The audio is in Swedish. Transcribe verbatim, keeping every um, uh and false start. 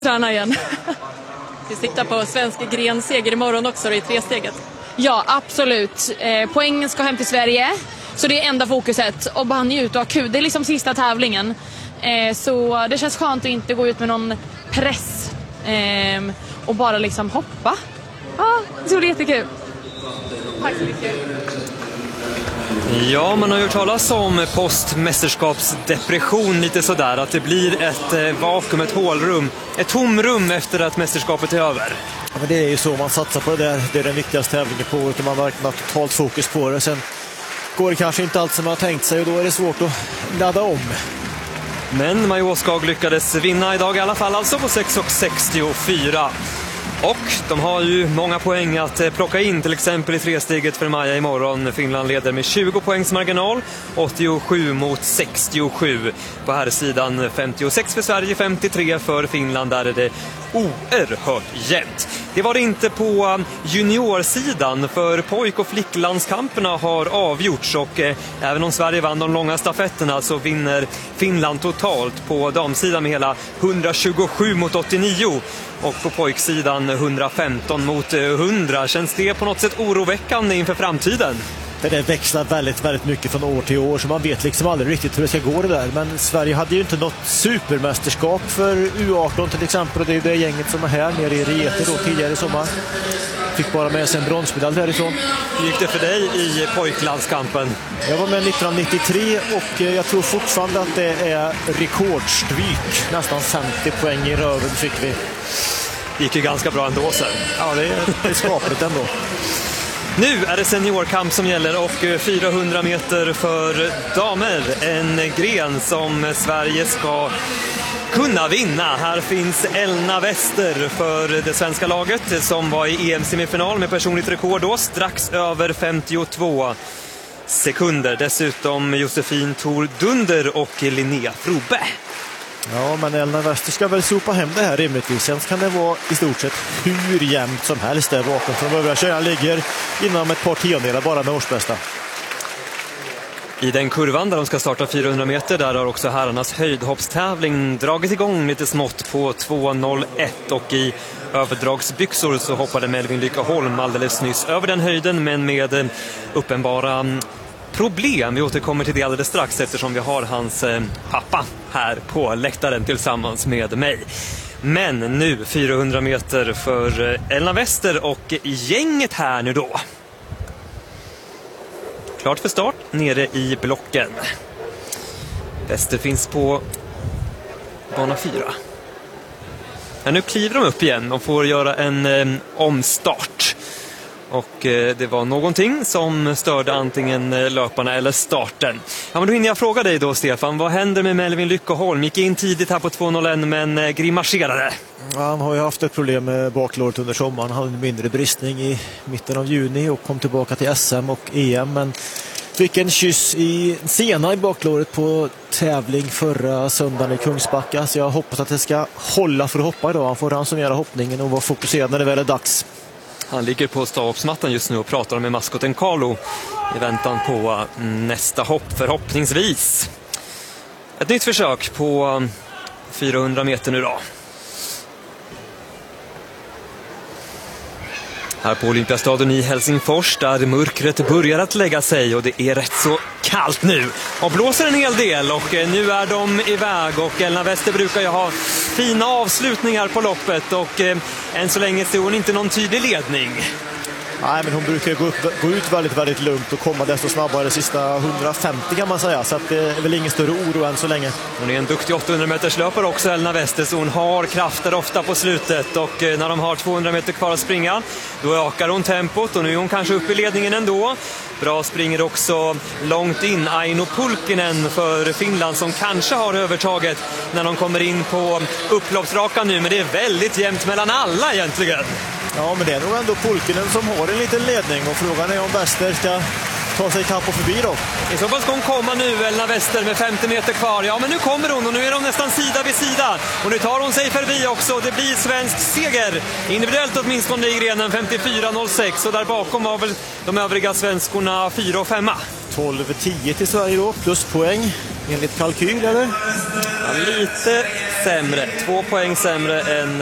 Träna igen. Vi siktar på svensk gren seger imorgon också i tre steget. Ja, absolut. Eh, poängen ska hem till Sverige. Så det är enda fokuset. Och bara njuta och ha kul. Det är liksom sista tävlingen. Eh, så det känns skönt att inte gå ut med någon press. Eh, och bara liksom hoppa. Ja, så det är jättekul. Tack så mycket. Ja, man har ju hört talas om postmästerskapsdepression lite sådär. Att det blir ett eh, vakuum, ett hålrum, ett tomrum efter att mästerskapet är över. Ja, men det är ju så man satsar på det där. Det är den viktigaste tävlingen på året. Man verkligen har totalt fokus på det. Sen går det kanske inte allt som man har tänkt sig och då är det svårt att ladda om. Men Maja Åskag lyckades vinna idag i alla fall, alltså på sex sextiofyra. Och de har ju många poäng att plocka in, till exempel i tresteget för Maja imorgon. Finland leder med tjugo poängs marginal, åttiosju mot sextiosju. På här sidan femtiosex för Sverige, femtiotre för Finland. Där är det oerhört jämnt. Det var det inte på juniorsidan, för pojk- och flicklandskamperna har avgjorts. Och eh, även om Sverige vann de långa stafetterna så vinner Finland totalt på damsidan med hela hundratjugosju mot åttionio. Och på pojksidan hundrafemton mot hundra. Känns det på något sätt oroväckande inför framtiden? Det växlar väldigt, väldigt mycket från år till år, så man vet liksom aldrig riktigt hur det ska gå det där. Men Sverige hade ju inte något supermästerskap för U arton till exempel, och det är ju det gänget som är här nere i Riete då tidigare i sommar. Fick bara med sig en bronsmedalj härifrån. Hur gick det för dig i pojklandskampen? Jag var med nittonhundranittiotre och jag tror fortfarande att det är rekordstryk. Nästan femtio poäng i röven fick vi. Det gick ju ganska bra ändå sen. Ja, det är, det är skapligt ändå. Nu är det seniorkamp som gäller och fyrahundra meter för damer. En gren som Sverige ska kunna vinna. Här finns Elna Wester för det svenska laget som var i E M-semifinal med personligt rekord då, strax över femtiotvå sekunder. Dessutom Josefin Thor Dunder och Linnea Frobe. Ja, men Elna Wester ska väl sopa hem det här rimligtvis. Sen kan det vara i stort sett hur jämnt som helst där bakom. För de övriga tjejerna ligger inom ett par tiondelar bara med årsbästa. I den kurvan där de ska starta fyrahundra meter, där har också herrarnas höjdhoppstävling dragit igång lite smått på två noll ett. Och i överdragsbyxor så hoppade Melvin Lyckeholm alldeles nyss över den höjden, men med uppenbara problem. Vi återkommer till det alldeles strax eftersom vi har hans eh, pappa här på läktaren tillsammans med mig. Men nu fyrahundra meter för eh, Elna Wester och gänget här nu då. Klart för start nere i blocken. Wester finns på bana fyra. Men nu kliver de upp igen och får göra en eh, omstart. Och eh, det var någonting som störde antingen löparna eller starten. Ja, men då hinner jag fråga dig då, Stefan. Vad händer med Melvin Lyckeholm? Gick in tidigt här på två noll ett men eh, grimaserade. Ja, han har ju haft ett problem med baklåret under sommaren. Han hade en mindre bristning i mitten av juni och kom tillbaka till S M och E M. Men fick en kyss i sena i baklåret på tävling förra söndagen i Kungsbacka. Så jag hoppas att det ska hålla för att hoppa idag. Han får ransonera hoppningen och vara fokuserad när det väl är dags. Han ligger på stavhoppsmattan just nu och pratar med maskoten Carlo i väntan på nästa hopp förhoppningsvis. Ett nytt försök på fyrahundra meter nu då. Här på Olympiastadion i Helsingfors där mörkret börjar att lägga sig och det är rätt så kallt nu. Och blåser en hel del och nu är de iväg och Elna Wester brukar ju ha fina avslutningar på loppet och eh, än så länge ser hon inte någon tydlig ledning. Nej, men hon brukar gå, upp, gå ut väldigt, väldigt lugnt och komma desto snabbare sista hundrafemtio kan man säga. Så att det är väl ingen större oro än så länge. Hon är en duktig åttahundra meters löpare också, Elna Wester, så hon har krafter ofta på slutet. Och när de har tvåhundra meter kvar att springa, då ökar hon tempot och nu är hon kanske uppe i ledningen ändå. Bra springer också långt in Aino Pulkkinen för Finland som kanske har övertaget när de kommer in på upploppsraka nu. Men det är väldigt jämnt mellan alla egentligen. Ja, men det är nog ändå Pulkkinen som har en liten ledning och frågan är om Wester ska ta sig kapp och förbi då. I så fall ska hon komma nu, Elna Wester, med femtio meter kvar. Ja, men nu kommer hon och nu är de nästan sida vid sida. Och nu tar hon sig förbi också. Det blir svensk seger. Individuellt åtminstone i grenen femtiofyra noll sex. Och där bakom var väl de övriga svenskorna fyra och femma. tolv tio till Sverige då, plus poäng enligt kalkyl eller? Ja, lite sämre. Två poäng sämre än